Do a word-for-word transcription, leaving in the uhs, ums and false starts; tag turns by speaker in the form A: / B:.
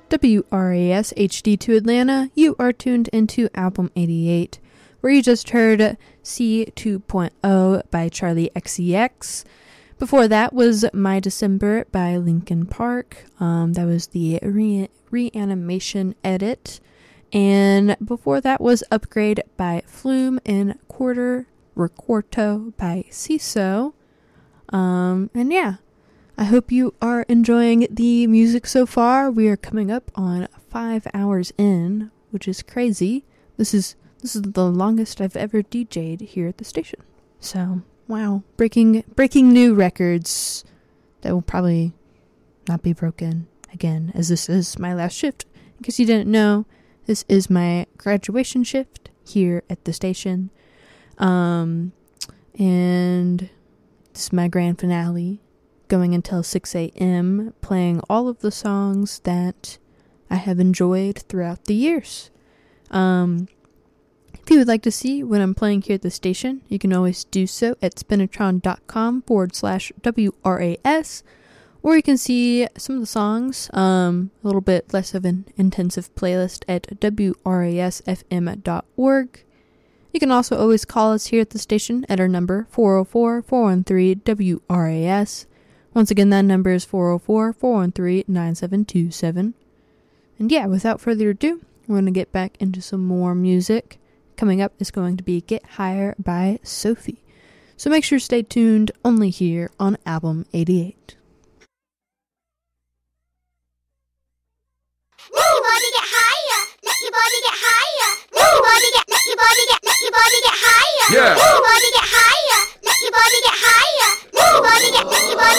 A: W R A S H D two Atlanta. You are tuned into Album eighty-eight, where you just heard C two point oh by Charlie X C X. Before that was My December by Linkin Park. Um, that was the re- reanimation edit. And before that was Upgrade by Flume and Quarter Recorto by CISO. Um, and yeah, I hope you are enjoying the music so far. We are coming up on five hours in, which is crazy. This is this is the longest I've ever D J'd here at the station. So, wow, breaking breaking new records that will probably not be broken again, as this is my last shift. In case you didn't know, this is my graduation shift here at the station. Um, and this is my grand finale, going until six a.m., playing all of the songs that I have enjoyed throughout the years. Um, if you would like to see what I'm playing here at the station, you can always do so at spinatron.com forward slash WRAS, or you can see some of the songs, um, a little bit less of an intensive playlist at W R A S F M dot org. You can also always call us here at the station at our number four oh four, four one three, W R A S. Once again, that number is four oh four, four one three, nine seven two seven. And yeah, without further ado, we're going to get back into some more music. Coming up is going to be Get Higher by Sophie. So make sure to stay tuned only here on Album eighty-eight.
B: Let your body get higher. Let your body get higher. Let your body get, let your body get, let your body get higher.
C: Yeah.
B: Let your body get higher. Let your body get higher. Let your body get, let your body